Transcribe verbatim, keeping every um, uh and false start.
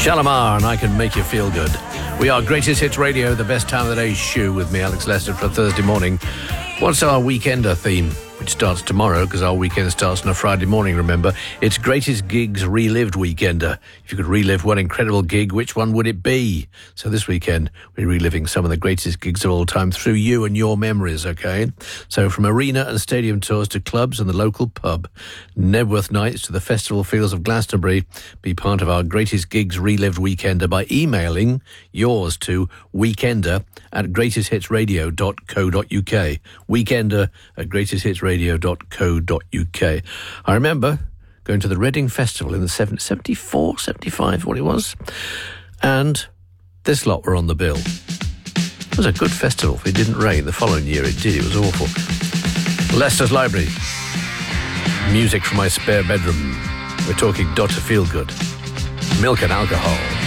Shalimar, and I Can Make You Feel Good. We are Greatest Hits Radio, the best time of the day shoe, with me, Alex Lester, for a Thursday morning. What's our weekender theme, which starts tomorrow, because our weekend starts on a Friday morning, remember? It's Greatest Gigs Relived Weekender. If you could relive one incredible gig, which one would it be? So this weekend, we're reliving some of the greatest gigs of all time through you and your memories, okay? So from arena and stadium tours to clubs and the local pub, Nebworth nights to the festival fields of Glastonbury, be part of our Greatest Gigs Relived Weekender by emailing yours to weekender at greatest hits radio dot co dot uk. Weekender at greatest hits radio dot co dot uk. I remember going to the Reading Festival in the seventy-four, seventy-five, what it was, and this lot were on the bill. It was a good festival. It didn't rain. The following year it did. It was awful. Leicester's Library. Music from my spare bedroom. We're talking Doctor Feelgood. Milk and alcohol.